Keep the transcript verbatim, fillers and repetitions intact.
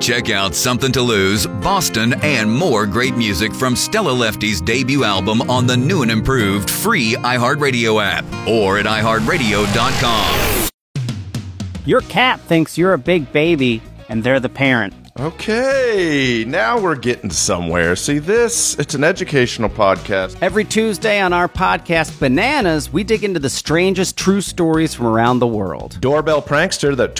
Check out Something to Lose, Boston, and more great music from Stella Lefty's debut album on the new and improved free iHeartRadio app or at i heart radio dot com. Your cat thinks you're a big baby, and they're the parent. Okay, now we're getting somewhere. See this? It's an educational podcast. Every Tuesday on our podcast, Bananas, we dig into the strangest true stories from around the world. Doorbell prankster that